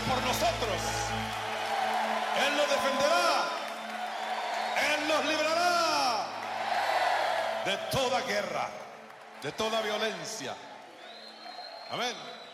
por nosotros. Él nos defenderá. Él nos librará de toda guerra, de toda violencia. Amén.